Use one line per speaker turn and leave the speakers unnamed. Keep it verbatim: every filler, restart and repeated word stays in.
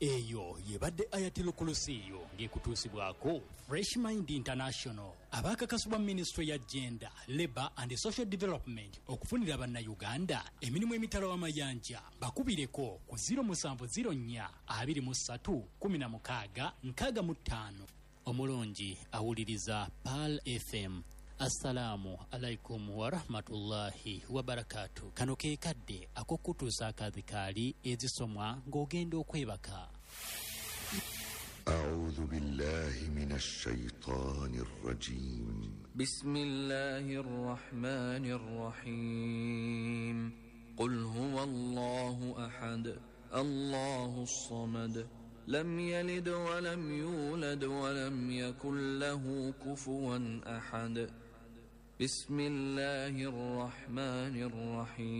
eyo yebadde Ayatollah Kulusiyo ng'ekutuusibwako Fresh Mind International abakakasibwa Ministry ya Gender, Labour and Social Development okufunira bannayuganda emirimu emitala w'amayanja bakubireko ku zero seven zero four two three one zero six six five. Omulungi awuliriza Pearl F M. Assalamu alaikum wa rahmatullahi wa barakatuh. Kano ke kadde akokutuusa akadhikaali ezisomwa ng'ogenda okwebaka.
أعوذ بالله من الشيطان الرجيم.
بسم الله الرحمن الرحيم. قل هو الله أحد الله الصمد لم يلد ولم يولد ولم يكن له كفوا أحد. بسم الله الرحمن الرحيم.